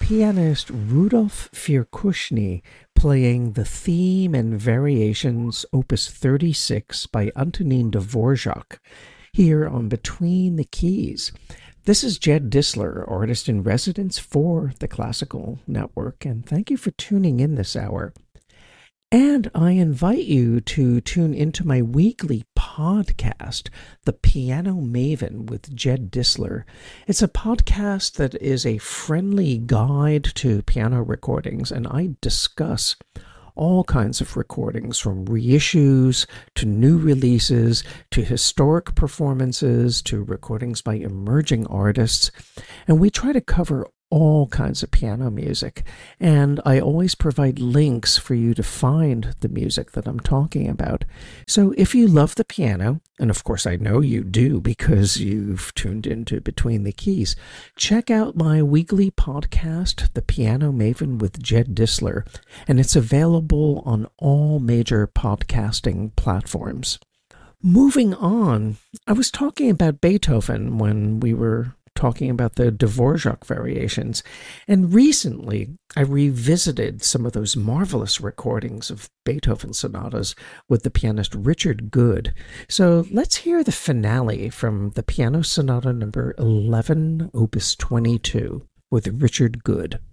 pianist Rudolf Firkushny playing the theme and variations opus 36 by Antonin Dvorak here on Between the Keys. This is Jed Disler, artist in residence for the Classical Network, and thank you for tuning in this hour. And I invite you to tune into my weekly podcast, The Piano Maven with Jed Disler. It's a podcast that is a friendly guide to piano recordings, and I discuss all kinds of recordings, from reissues to new releases to historic performances to recordings by emerging artists. And we try to cover all kinds of piano music, and I always provide links for you to find the music that I'm talking about. So if you love the piano, and of course I know you do because you've tuned into Between the Keys, check out my weekly podcast, The Piano Maven with Jed Disler, and it's available on all major podcasting platforms. Moving on, I was talking about Beethoven when we were talking about the Dvorak variations, and recently I revisited some of those marvelous recordings of Beethoven sonatas with the pianist Richard Good. So let's hear the finale from the Piano Sonata number 11, opus 22, with Richard Good.